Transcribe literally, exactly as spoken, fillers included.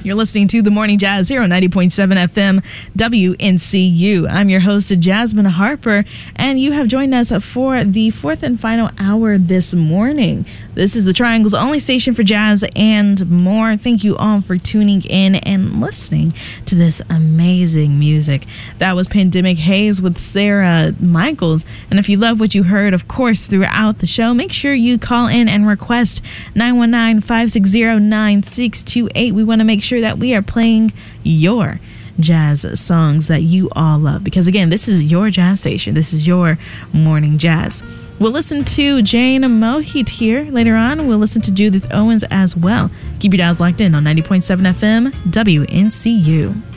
You're listening to The Morning Jazz here on ninety point seven F M W N C U. I'm your host, Jasmine Harper, and you have joined us for the fourth and final hour this morning. This is the Triangle's only station for jazz and more. Thank you all for tuning in and listening to this amazing music. That was Pandemic Haze with Sarah Michaels. And if you love what you heard, of course, throughout the show, make sure you call in and request nine one nine, five six zero, nine six two eight. We want to make sure that we are playing your jazz songs that you all love, because again, this is your jazz station. This is your morning jazz. We'll listen to Jane Mohit here later on. We'll listen to Judith Owens as well. Keep your dials locked in on ninety point seven F M W N C U.